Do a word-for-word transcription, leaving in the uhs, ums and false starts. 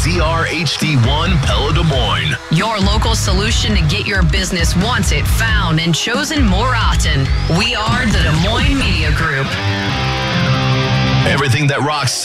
Z R H D one Pella Des Moines. Your local solution to get your business wanted, found, and chosen more often. We are the Des Moines Media Group. Everything that rocks